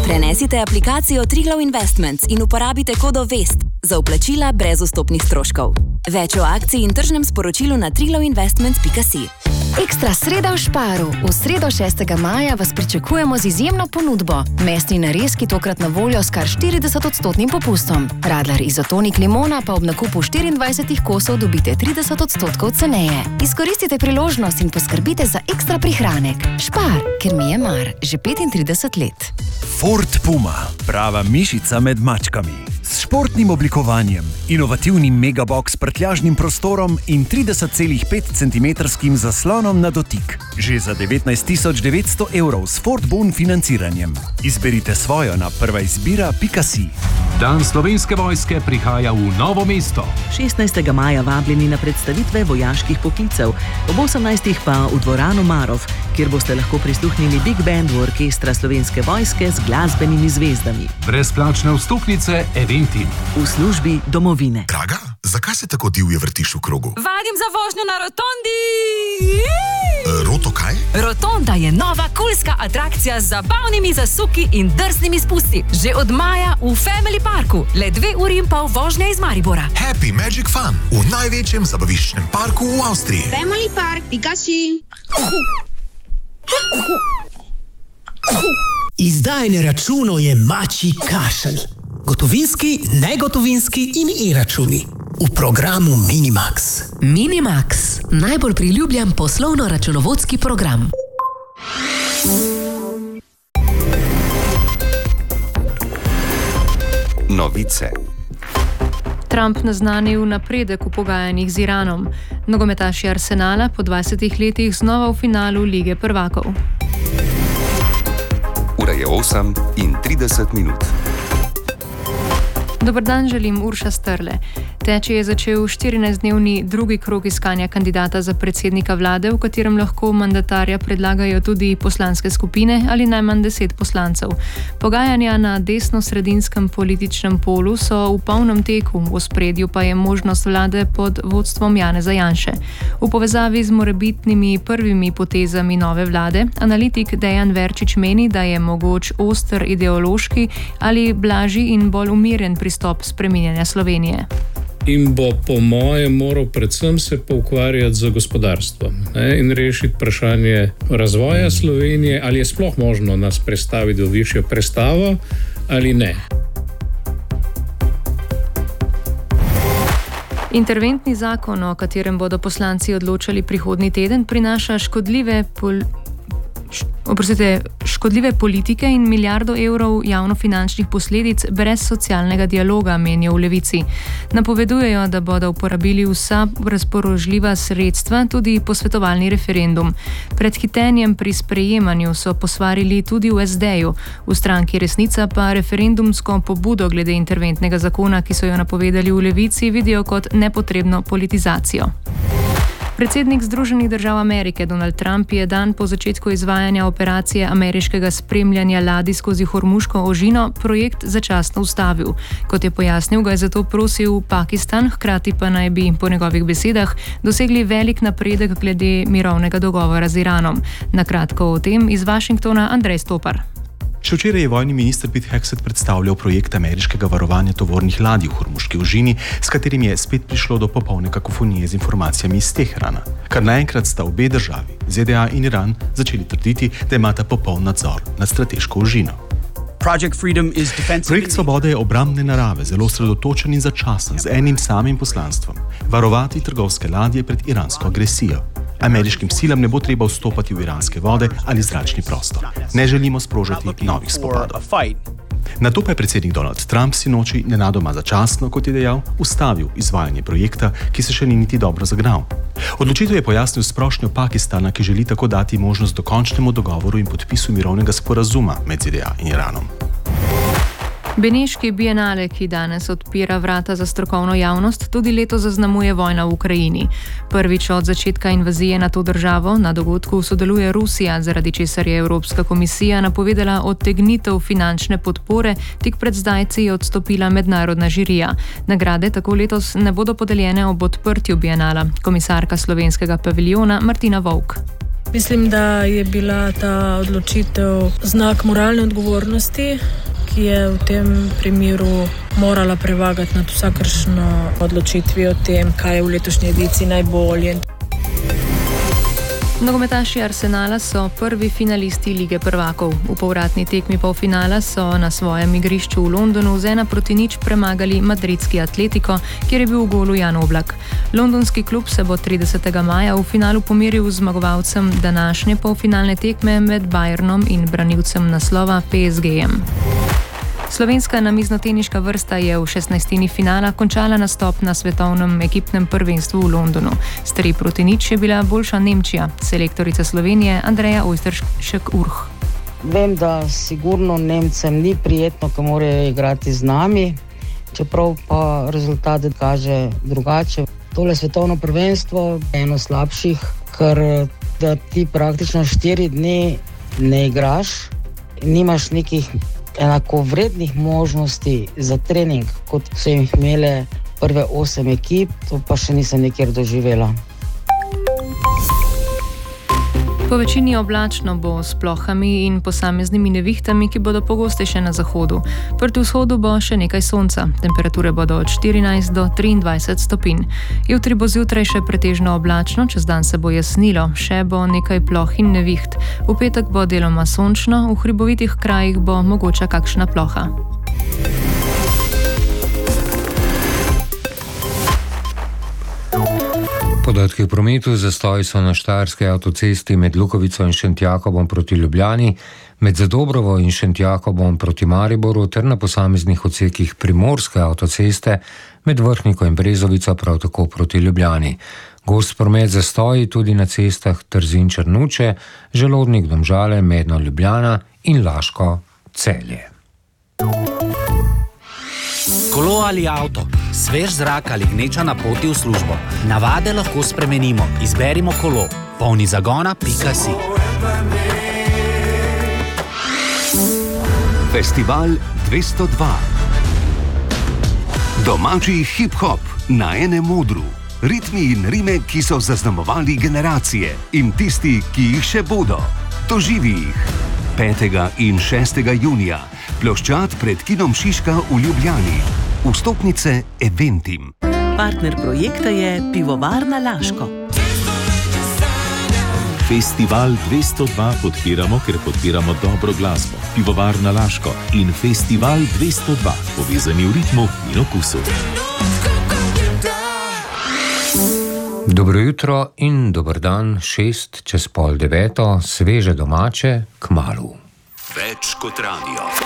Prenesite aplikacijo Triglav Investments in uporabite kodo VEST za vplačila brez vstopnih stroškov. Več o akciji in tržnem sporočilu na triglavinvestments.si. Ekstra sreda v Šparu. V sredo 6. maja vas pričakujemo z izjemno ponudbo. Mesni narezki tokrat na voljo s kar 40% popustom. Radler izotonik limona pa ob nakupu 24 kosov dobite 30% ceneje. Izkoristite priložnost in poskrbite za ekstra prihranek. Špar, ker mi je mar, že 35 let. Ford Puma, prava mišica med mačkami. S športnim oblikovanjem, inovativnim megabox s prtljažnim prostorom in 30,5 cm zaslonom na dotik. Že za 19.900 € s Ford Bon financiranjem. Izberite svojo na prvaizbira.si. Dan Slovenske vojske prihaja v Novo mesto. 16. maja vabljeni na predstavitve vojaških poklicev, ob 18. pa v dvorano Marov, kjer boste lahko prisluhnili Big Bandu orkestra Slovenske vojske z glasbenimi zvezdami. Brezplačne vstopnice Eventim. V službi domovine. Draga, zakaj se tako divje vrtiš v krogu? Vadim za vožnjo na rotondi! Roto kaj? Rotonda je nova kulska atrakcija z zabavnimi zasuki in drznimi spusti. Že od maja v Family Parku, le 2 uri in pol vožnje iz Maribora. Happy Magic Fun v največjem zabaviščnem parku v Avstriji. Family Park.si. Izdajanje računov je mačji kašelj. Gotovinski, negotovinski in e-računi. V programu Minimax. Minimax, najbolj priljubljen poslovno-računovodski program. Novice. Trump naznanil napredek v pogajanjih z Iranom. Nogometaši Arsenala po 20 letih znova v finalu Lige prvakov. Ura je 8:30. Dober dan, želim Urša Strle. Teče je začel 14-dnevni drugi krog iskanja kandidata za predsednika vlade, v katerem lahko mandatarja predlagajo tudi poslanske skupine ali najmanj 10 poslancev. Pogajanja na desno-sredinskem političnem polu so v polnem teku, v ospredju pa je možnost vlade pod vodstvom Janeza Janše. V povezavi z morebitnimi prvimi potezami nove vlade, analitik Dejan Verčič meni, da je mogoč oster ideološki ali blažji in bolj umirjen pristop spreminjanja Slovenije. In bo po mojem moral predvsem se poukvarjati z gospodarstvom in rešiti vprašanje razvoja Slovenije, ali je sploh možno nas prestaviti v višjo prestavo ali ne. Interventni zakon, o katerem bodo poslanci odločali prihodnji teden, prinaša škodljive politike in €1 milijardo javnofinančnih posledic brez socialnega dialoga, menijo v Levici. Napovedujejo, da bodo uporabili vsa razpoložljiva sredstva, tudi posvetovalni referendum. Pred hitenjem pri sprejemanju so posvarili tudi v SD-ju. V stranki Resnica pa referendumsko pobudo glede interventnega zakona, ki so jo napovedali v Levici, vidijo kot nepotrebno politizacijo. Predsednik Združenih držav Amerike Donald Trump je dan po začetku izvajanja operacije ameriškega spremljanja ladij skozi Hormuško ožino projekt začasno ustavil. Kot je pojasnil, ga je zato prosil Pakistan, hkrati pa naj bi, po njegovih besedah, dosegli velik napredek glede mirovnega dogovora z Iranom. Na kratko o tem iz Washingtona Andrej Stopar. Še včeraj je vojni minister Pete Hegseth predstavljal projekt ameriškega varovanja tovornih ladij v Hormuški ožini, s katerim je spet prišlo do popolne kakofonije z informacijami iz Teherana. Kar naenkrat sta obe državi, ZDA in Iran, začeli trditi, da imata popoln nadzor nad strateško ožino. Projekt Svobode je obrambne narave, zelo osredotočen in začasen, z enim samim poslanstvom: varovati trgovske ladje pred iransko agresijo. Ameriškim silam ne bo treba vstopati v iranske vode ali zračni prostor. Ne želimo sprožati novih spopadov. Nato pa je predsednik Donald Trump sinoči nenadoma začasno, kot je dejal, ustavil izvajanje projekta, ki se še ni niti dobro zagnal. Odločitev je pojasnil s prošnjo Pakistana, ki želi tako dati možnost dokončnemu dogovoru in podpisu mirovnega sporazuma med ZDA in Iranom. Beneški bienale, ki danes odpira vrata za strokovno javnost, tudi letos zaznamuje vojna v Ukrajini. Prvič od začetka invazije na to državo na dogodku sodeluje Rusija, zaradi česar je Evropska komisija napovedala odtegnitev finančne podpore, tik pred zdajci je odstopila mednarodna žirija. Nagrade tako letos ne bodo podeljene ob odprtju bienala. Komisarka slovenskega paviljona Martina Vovk. Mislim, da je bila ta odločitev znak moralne odgovornosti, ki je v tem primeru morala prevagati nad vsakršno odločitvijo o tem, kaj je v letošnji ediciji najbolje. Nogometaši Arsenala so prvi finalisti Lige prvakov. V povratni tekmi polfinala so na svojem igrišču v Londonu z 1-0 premagali madridski Atletico, kjer je bil v golu Jan Oblak. Londonski klub se bo 30. maja v finalu pomeril z zmagovalcem današnje polfinalne tekme med Bayernom in branilcem naslova PSG-jem. Slovenska namiznoteniška vrsta je v 16. finala končala nastop na svetovnem ekipnem prvenstvu v Londonu. S 3-0 je bila boljša Nemčija, selektorica Slovenije Andreja Ojsteršek-Urh. Vem, da sigurno Nemcem ni prijetno, ko morajo igrati z nami, čeprav pa rezultat kaže drugače. Tole svetovno prvenstvo je eno slabših, ker da ti praktično 4 dni ne igraš, nimaš nekih enakovrednih možnosti za trening, kot so jih imele prve 8 ekip, to pa še nisem nikjer doživela. Po večini oblačno bo s plohami in posameznimi nevihtami, ki bodo pogostejše na zahodu. Proti vzhodu bo še nekaj sonca, temperature bodo od 14 do 23 stopinj. Jutri bo zjutraj še pretežno oblačno, čez dan se bo jasnilo, še bo nekaj ploh in neviht. V petek bo deloma sončno, v hribovitih krajih bo mogoča kakšna ploha. Podatki o prometu. Zastoji so na Štajerski avtocesti med Lukovico in Šentjakobom proti Ljubljani, med Zadobrovo in Šentjakobom proti Mariboru ter na posameznih odsekih Primorske avtoceste med Vrhniko in Brezovico prav tako proti Ljubljani. Gost promet zastoji tudi na cestah Trzin-Črnuče, Želodnik-Domžale, Medno-Ljubljana in Laško-Celje. Kolo ali avto, svež zrak ali gneča na poti v službo. Navade lahko spremenimo. Izberimo kolo. polnizagona.si. Festival 202. Domači hip-hop na enem odru. Ritmi in rime, ki so zaznamovali generacije in tisti, ki jih še bodo. Doživi jih. 5. in 6. junija. Ploščad pred kinom Šiška v Ljubljani. Vstopnice Eventim. Partner projekta je Pivovarna Laško. Festival 202 podpiramo, ker podpiramo dobro glasbo. Pivovarna Laško in Festival 202, povezani v ritmu in okusu. Dobro jutro in dober dan, 6 čez pol 9, sveže domače, kmalu. Več kot radio.